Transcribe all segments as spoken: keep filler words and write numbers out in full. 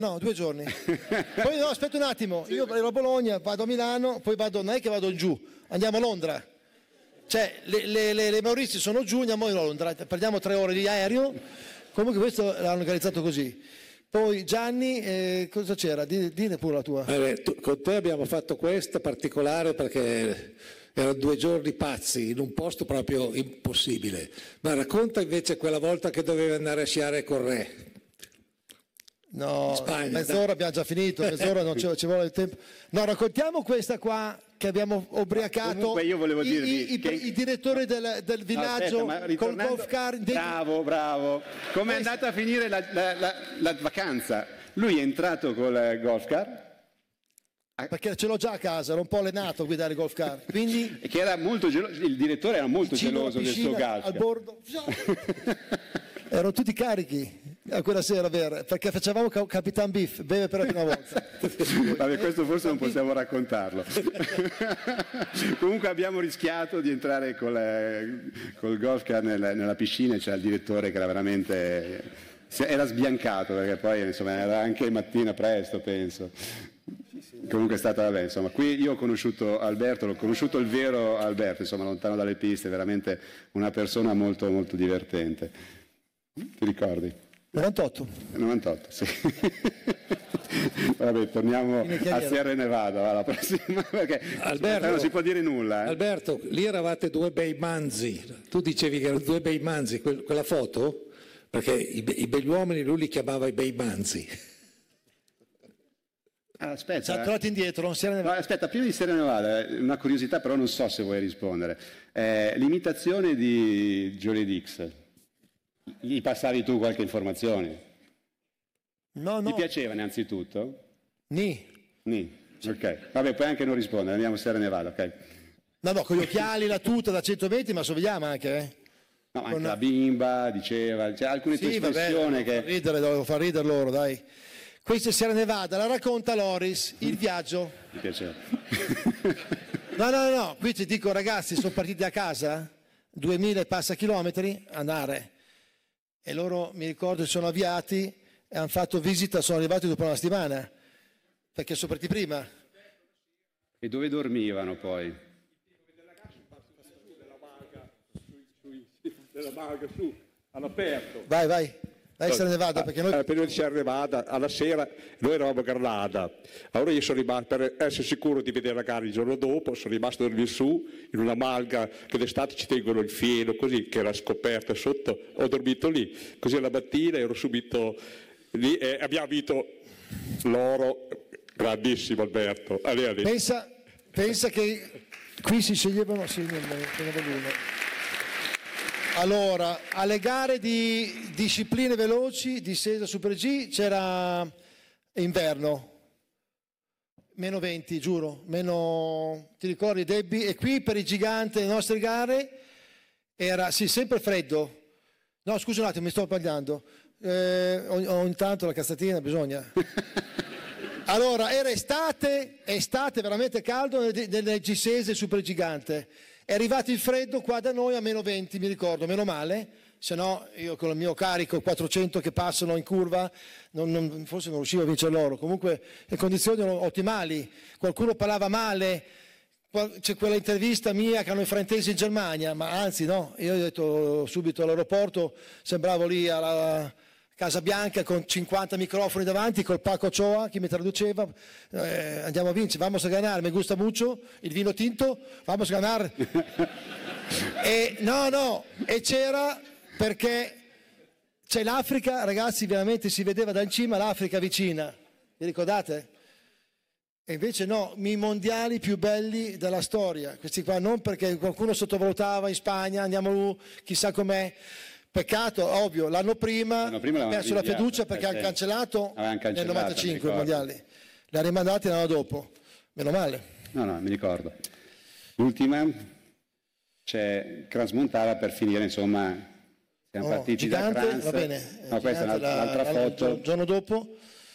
No, due giorni. Poi no, aspetta un attimo, io ero a Bologna, vado a Milano, poi vado, non è che vado giù, andiamo a Londra. Cioè, le, le, le, le Maurizi sono giù, andiamo a Londra, perdiamo tre ore di aereo, comunque questo l'hanno organizzato così. Poi Gianni, eh, cosa c'era? Dine pure la tua. Eh, tu, con te abbiamo fatto questa particolare perché erano due giorni pazzi, in un posto proprio impossibile. Ma racconta invece quella volta che dovevi andare a sciare con Re. No, Spagna, mezz'ora dai. abbiamo già finito, mezz'ora non ci, ci vuole il tempo. No, raccontiamo questa qua che abbiamo ubriacato. Comunque io volevo i, dirvi i, che... i, i direttori del, del villaggio no, aspetta, col golf car. Bravo, bravo. Come è andata a finire la, la, la, la vacanza? Lui è entrato col golf car. Perché ce l'ho già a casa, ero un po' allenato a guidare il golf car. Quindi che era molto geloso, il direttore era molto geloso del suo golf al bordo. Erano tutti carichi a quella sera, vero? Perché facevamo Capitan Beef, beve per la prima volta. Vabbè, questo forse non possiamo raccontarlo. Comunque abbiamo rischiato di entrare col, col golf car nella, nella piscina e c'era il direttore che era veramente... era sbiancato, perché poi insomma era anche mattina presto, penso. Comunque è stata, vabbè, insomma, qui io ho conosciuto Alberto, l'ho conosciuto il vero Alberto, insomma, lontano dalle piste, veramente una persona molto, molto divertente. Ti ricordi? novantotto. novantotto, sì. Vabbè, torniamo a Sierra Nevada, va, la prossima, perché Alberto, non si può dire nulla. Eh? Alberto, lì eravate due bei manzi, tu dicevi che erano due bei manzi, quella foto? Perché i, i begli uomini lui li chiamava i bei manzi. Ah, aspetta, siamo tornati indietro, Sierra Nevada. No, aspetta, prima di Sierra Nevada, una curiosità, però non so se vuoi rispondere. Eh, l'imitazione di Johnny Dix, gli passavi tu qualche informazione? No, no. Ti piaceva innanzitutto? Ni. Ni, ok. Vabbè, puoi anche non rispondere, andiamo a Sierra Nevada, ok. No, no, con gli occhiali, la tuta da centoventi, ma sorvegliamo anche, eh. No, anche con... la bimba, diceva, c'è alcune sì, tue espressioni vabbè, che... Devo ridere, devo far ridere loro, dai. Questa è Sierra Nevada, la racconta Loris, il viaggio. Mi piaceva. No, no, no, qui ti dico ragazzi, sono partiti a casa, duemila e passa chilometri, andare. E loro, mi ricordo, si sono avviati e hanno fatto visita, sono arrivati dopo una settimana, perché sono partiti prima. E dove dormivano poi? Della Malga su, all'aperto. Vai, vai. Dai, Sierra Nevada, perché noi... Eh, per di Sierra Nevada, alla sera, noi eravamo a Granada. Allora io sono rimasto, per essere sicuro di vedere la gara il giorno dopo, sono rimasto a dormire su, in una malga che d'estate ci tengono il fieno, così, che era scoperta sotto. Ho dormito lì. Così alla mattina ero subito lì e abbiamo vinto l'oro. Grandissimo Alberto. Allì, allì. Pensa, pensa che qui si sceglievano... Sì, non me Allora, alle gare di discipline veloci, discesa Super G, c'era inverno, meno venti, giuro, meno, ti ricordi Debbie? E qui per i giganti, le nostre gare, era, sì, sempre freddo. No, scusa un attimo, mi sto sbagliando. Eh, ogni tanto la cazzatina bisogna. Allora, era estate, estate veramente caldo nelle Gisese Super Gigante. È arrivato il freddo qua da noi a meno venti, mi ricordo, meno male, se no io con il mio carico quattrocento che passano in curva, non, non, forse non riuscivo a vincere loro. Comunque le condizioni erano ottimali, qualcuno parlava male, c'è quella intervista mia che hanno i fraintesi in Germania, ma anzi no, io ho detto subito all'aeroporto, sembravo lì alla Casa Bianca con cinquanta microfoni davanti, col Paco Ochoa, chi mi traduceva, eh, andiamo a vincere, vamos a ganar, me gusta mucho, il vino tinto, vamos a ganar. E no, no, e c'era perché c'è l'Africa, ragazzi, veramente si vedeva da in cima l'Africa vicina, vi ricordate? E invece no, i mondiali più belli della storia, questi qua non perché qualcuno sottovalutava in Spagna, andiamo chissà com'è. Peccato, ovvio, l'anno prima, l'anno prima ha perso la fiducia perché hanno cancellato nel novantacinque i mondiali. Li ha rimandati l'anno dopo, meno male. No, no, mi ricordo. L'ultima, c'è Crans-Montana per finire, insomma, siamo oh, partiti gigante, da Crans. Va bene, no, questa è un'altra la, foto. Il giorno dopo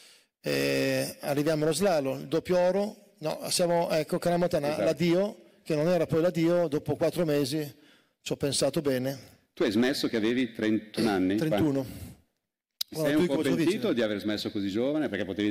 eh, arriviamo allo slalom, il doppio oro, no, siamo, ecco, Crans-Montana, esatto. L'addio, che non era poi l'addio, dopo quattro mesi ci ho pensato bene. Tu hai smesso che avevi trentuno anni? trentuno. Allora, Sei tu un po' cosa dici? pentito di aver smesso così giovane? Perché potevi